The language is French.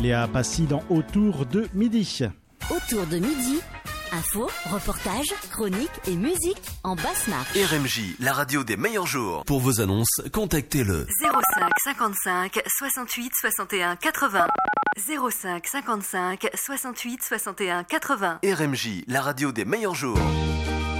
Léa Passy dans Autour de midi. Autour de midi, info, reportage, chronique et musique en Basse-Marche. RMJ, la radio des meilleurs jours. Pour vos annonces, contactez-le 05 55 68 61 80. 05 55 68 61 80. RMJ, la radio des meilleurs jours.